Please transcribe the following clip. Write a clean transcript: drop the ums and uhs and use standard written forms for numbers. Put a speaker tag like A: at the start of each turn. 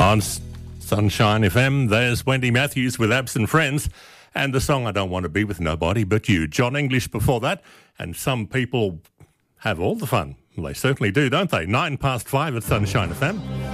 A: On Sunshine FM, there's Wendy Matthews with Absent Friends and the song I Don't Want to Be With Nobody But You. John English before that, and some people have all the fun. They certainly do, don't they? 5:09 at Sunshine FM.